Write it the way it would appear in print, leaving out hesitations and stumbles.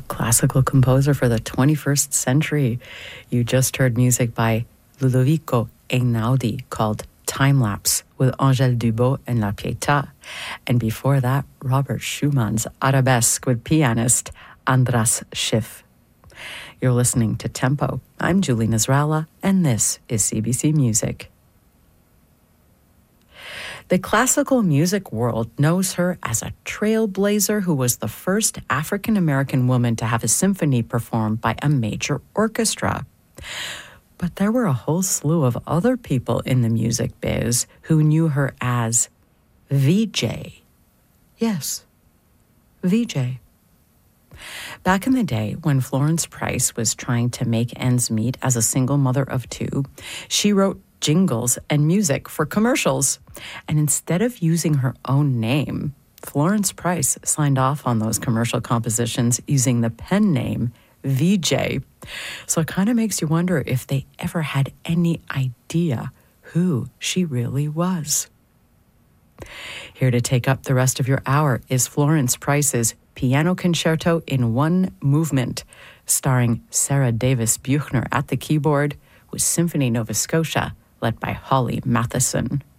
classical composer for the 21st century. You just heard music by Ludovico Einaudi called Time Lapse with Angèle Dubos and La Pietà. And before that, Robert Schumann's Arabesque with pianist Andras Schiff. You're listening to Tempo. I'm Julie Nasrallah, and this is CBC Music. The classical music world knows her as a trailblazer who was the first African-American woman to have a symphony performed by a major orchestra. But there were a whole slew of other people in the music biz who knew her as VJ. Yes, VJ. Back in the day, when Florence Price was trying to make ends meet as a single mother of two, she wrote jingles and music for commercials. And instead of using her own name, Florence Price signed off on those commercial compositions using the pen name VJ. So it kind of makes you wonder if they ever had any idea who she really was. Here to take up the rest of your hour is Florence Price's Piano Concerto in One Movement, starring Sarah Davis Buchner at the keyboard with Symphony Nova Scotia, led by Holly Matheson.